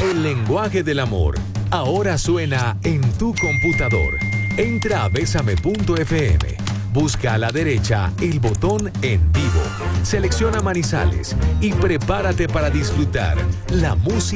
El lenguaje del amor ahora suena en tu computador. Entra a besame.fm. Busca a la derecha el botón En Vivo. Selecciona Manizales y prepárate para disfrutar la música